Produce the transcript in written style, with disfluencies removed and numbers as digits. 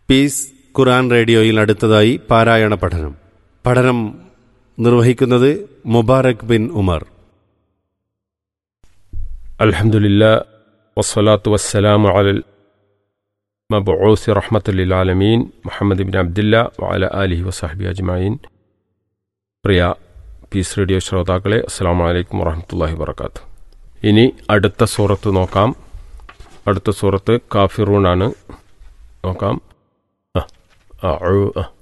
Piece ഖുർആൻ റേഡിയോയിൽ അടുത്തതായി പാരായണ പഠനം നിർവഹിക്കുന്നത് മുബാറക് ബിൻ ഉമർ. അൽഹംദുലില്ലാ വസ്സലാത്തു വസ്സലാമു അലൽ മബ്ഊസ് റഹ്മത്തുൽ ലിൽ ആലമീൻ മുഹമ്മദ് ബിൻ അബ്ദില്ലാ വഅല ആലിഹി വസഹ്ബിഹി അജ്മഈൻ. പ്രിയ പീസ് റേഡിയോ ശ്രോതാക്കളെ, അസ്സലാമു അലൈക്കും വറഹ്മത്തുള്ളാഹി വബറകാതുഹു. ഇനി അടുത്ത സൂറത്ത് നോക്കാം. അടുത്ത സൂറത്ത് കാഫിറൂൺ ആണ്. നോക്കാം.